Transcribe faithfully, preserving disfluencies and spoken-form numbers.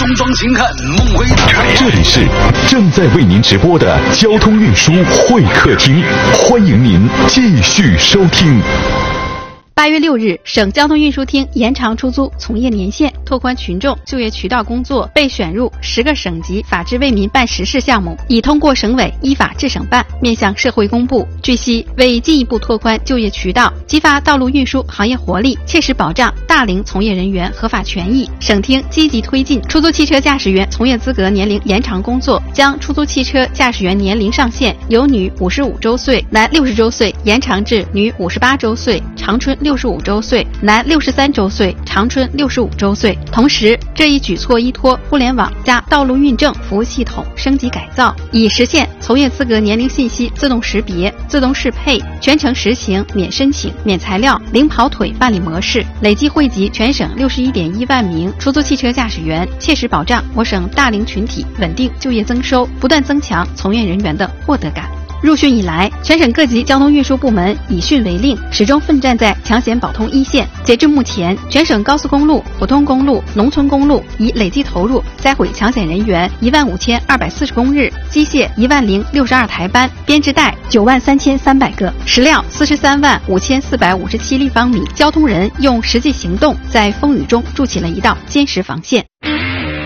冲撞星汉，梦回大海。 这里是正在为您直播的交通运输会客厅，欢迎您继续收听。 八月六日，省交通运输厅延长出租从业年限，拓宽群众就业渠道工作被选入十个省级法治为民办实事项目，已通过省委依法治省办，面向社会公布。据悉，为进一步拓宽就业渠道，激发道路运输行业活力，切实保障大龄从业人员合法权益，省厅积极推进出租汽车驾驶员从业资格年龄延长工作，将出租汽车驾驶员年龄上限由女五十五周岁、男六十周岁延长至女五十八周岁、长春六十五周岁、男六十三周岁、长春六十五周岁。同时，这一举措依托互联网加道路运证服务系统升级改造，以实现从业资格年龄信息自动识别、自动适配，全程实行免申请、免材料、零跑腿办理模式，累计惠及全省六十一点一万名出租汽车驾驶员，切实保障我省大龄群体稳定就业增收，不断增强从业人员的获得感。入汛以来，全省各级交通运输部门以汛为令，始终奋战在抢险保通一线。截至目前，全省高速公路、普通公路、农村公路已累计投入灾毁抢险人员一万五千二百四十公日，机械一万零六十二台班，编织袋九万三千三百个，石料四十三万五千四百五十七立方米。交通人用实际行动在风雨中筑起了一道坚实防线。